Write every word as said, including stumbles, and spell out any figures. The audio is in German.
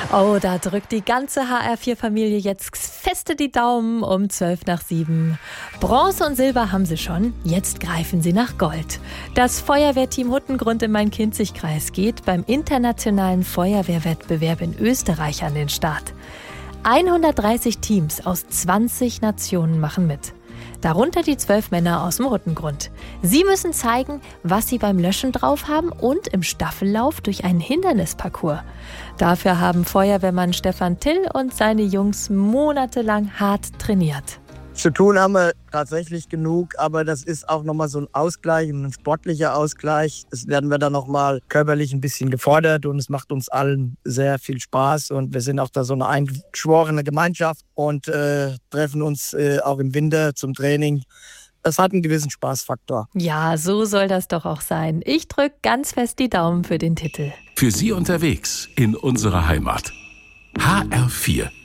Oh, da drückt die ganze H R vier Familie jetzt feste die Daumen um zwölf nach sieben. Bronze und Silber haben sie schon, jetzt greifen sie nach Gold. Das Feuerwehrteam Huttengrund im Main-Kinzig-Kreis geht beim internationalen Feuerwehrwettbewerb in Österreich an den Start. hundertdreißig Teams aus zwanzig Nationen machen mit. Darunter die zwölf Männer aus dem Huttengrund. Sie müssen zeigen, was sie beim Löschen drauf haben und im Staffellauf durch einen Hindernisparcours. Dafür haben Feuerwehrmann Stefan Till und seine Jungs monatelang hart trainiert. Zu tun haben wir tatsächlich genug, aber das ist auch nochmal so ein Ausgleich, ein sportlicher Ausgleich. Das werden wir dann nochmal körperlich ein bisschen gefordert und es macht uns allen sehr viel Spaß und wir sind auch da so eine eingeschworene Gemeinschaft und äh, treffen uns äh, auch im Winter zum Training. Es hat einen gewissen Spaßfaktor. Ja, so soll das doch auch sein. Ich drücke ganz fest die Daumen für den Titel. Für Sie unterwegs in unserer Heimat. H R vier